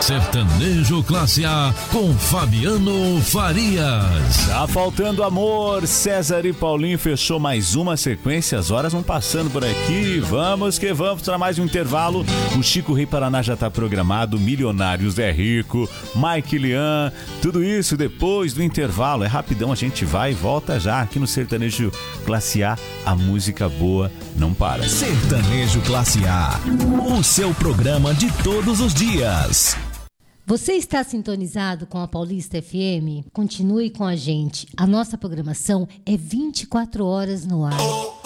Sertanejo Classe A com Fabiano Farias. Tá faltando amor. César e Paulinho fechou mais uma sequência. As horas vão passando por aqui. Vamos que vamos para mais um intervalo. O Chico Rei Paraná já tá programado. Milionários é Rico, Mike Lian. Tudo isso depois do intervalo. É rapidão, a gente vai e volta já aqui no Sertanejo Classe A. A música boa não para. Sertanejo Classe A, o seu programa de todos os dias. Você está sintonizado com a Paulista FM? Continue com a gente. A nossa programação é 24 horas no ar.